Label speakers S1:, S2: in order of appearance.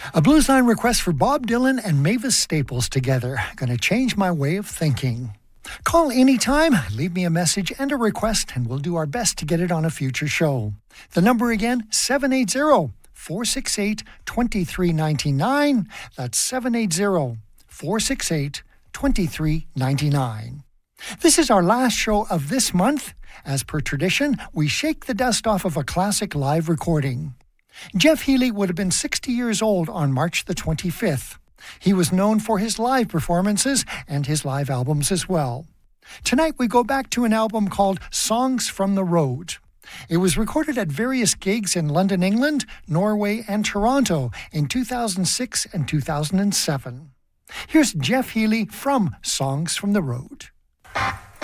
S1: A blues line request for Bob Dylan and Mavis Staples together. Gonna change my way of thinking. Call anytime, leave me a message and a request, and we'll do our best to get it on a future show. The number again, 780-468-2399. That's 780-468-2399. This is our last show of this month. As per tradition, we shake the dust off of a classic live recording. Jeff Healey would have been 60 years old on March the 25th. He was known for his live performances and his live albums as well. Tonight we go back to an album called Songs from the Road. It was recorded at various gigs in London, England, Norway, and Toronto in 2006 and 2007. Here's Jeff Healey from Songs from the Road.